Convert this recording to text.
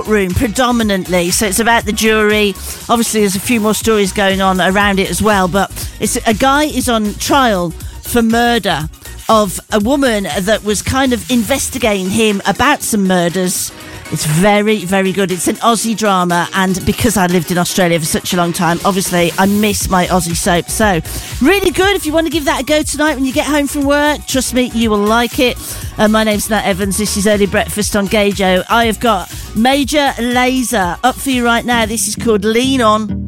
room predominantly, so it's about the jury. Obviously there's a few more stories going on around it as well, but it's a guy is on trial for murder of a woman that was kind of investigating him about some murders. It's very, very good. It's an Aussie drama, and because I lived in Australia for such a long time, obviously I miss my Aussie soap. So really good. If you want to give that a go tonight when you get home from work, trust me, you will like it. My name's Nat Evans. This is Early Breakfast on Gajo. I have got Major Lazer up for you right now. This is called Lean On.